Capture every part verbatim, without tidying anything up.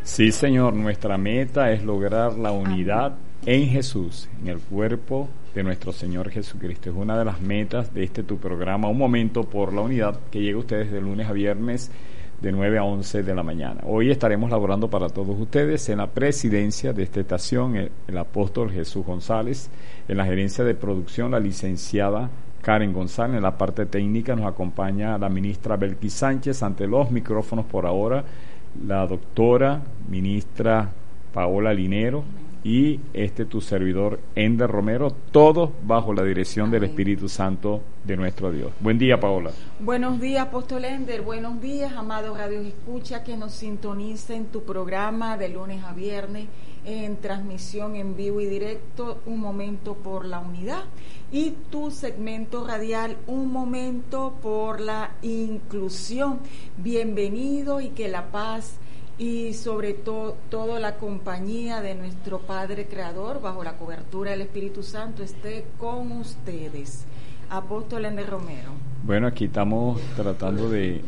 Sí, Señor, nuestra meta es lograr la unidad Amén. En Jesús, en el cuerpo de nuestro Señor Jesucristo. Es una de las metas de este tu programa, Un Momento por la Unidad, que llega a ustedes de lunes a viernes de nueve a once de la mañana. Hoy estaremos laborando para todos ustedes en la presidencia de esta estación, el, el apóstol Jesús González, en la gerencia de producción, la licenciada Karen González, en la parte técnica nos acompaña la ministra Belkis Sánchez, ante los micrófonos por ahora la doctora ministra Paola Linero y este tu servidor Ender Romero, todos bajo la dirección Amén. Del Espíritu Santo de nuestro Dios. Buen día, Paola. Buenos días, apóstol Ender. Buenos días, amados radios escucha que nos sintoniza en tu programa de lunes a viernes en transmisión en vivo y directo, Un Momento por la Unidad, y tu segmento radial, Un Momento por la Inclusión. Bienvenido y que la paz y sobre todo toda la compañía de nuestro Padre Creador, bajo la cobertura del Espíritu Santo, esté con ustedes. Apóstol Ender Romero. Bueno, aquí estamos tratando de,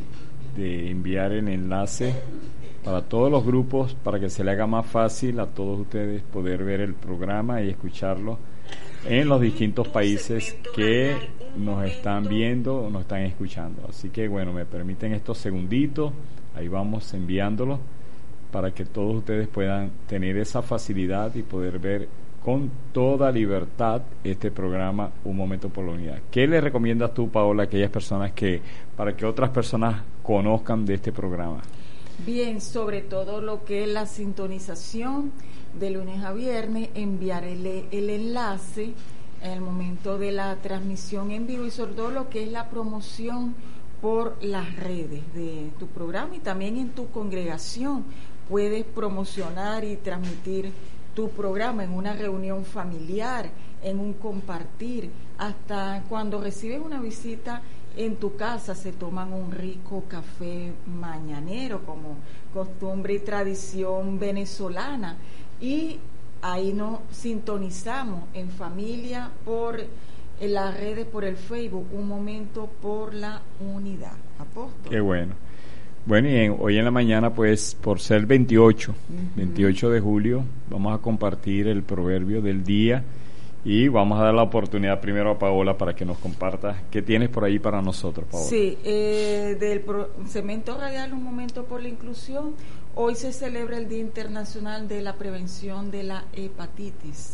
de enviar el enlace para todos los grupos, para que se le haga más fácil a todos ustedes poder ver el programa y escucharlo en los distintos países que nos están viendo o nos están escuchando. Así que bueno, me permiten estos segunditos, ahí vamos enviándolo para que todos ustedes puedan tener esa facilidad y poder ver con toda libertad este programa Un Momento por la Unidad. ¿Qué le recomiendas tú, Paola, a aquellas personas que, para que otras personas conozcan de este programa? Bien, sobre todo lo que es la sintonización de lunes a viernes, enviar el, el enlace en el momento de la transmisión en vivo y sobre todo lo que es la promoción por las redes de tu programa y también en tu congregación. Puedes promocionar y transmitir tu programa en una reunión familiar, en un compartir, hasta cuando recibes una visita en tu casa se toman un rico café mañanero como costumbre y tradición venezolana, y ahí nos sintonizamos en familia por en las redes, por el Facebook, Un Momento por la Unidad. Apóstol. Qué bueno. Bueno, y en, hoy en la mañana, pues, por ser veintiocho, uh-huh. veintiocho de julio, vamos a compartir el proverbio del día y vamos a dar la oportunidad primero a Paola para que nos comparta qué tienes por ahí para nosotros, Paola. Sí, eh, del pro, segmento radial Un Momento por la Inclusión, hoy se celebra el Día Internacional de la Prevención de la Hepatitis.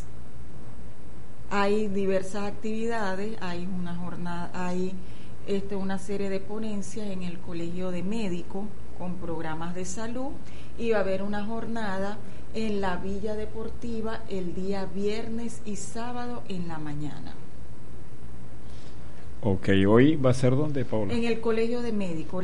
Hay diversas actividades, hay una jornada, hay este, una serie de ponencias en el Colegio de Médicos con programas de salud, y va a haber una jornada en la Villa Deportiva el día viernes y sábado en la mañana. Ok, hoy va a ser ¿dónde, Paola? En el Colegio de Médicos.